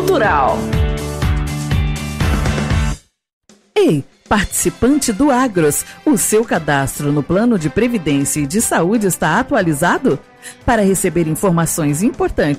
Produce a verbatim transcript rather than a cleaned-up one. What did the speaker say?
Cultural. Ei, participante do Agros, o seu cadastro no Plano de Previdência e de Saúde está atualizado? Para receber informações importantes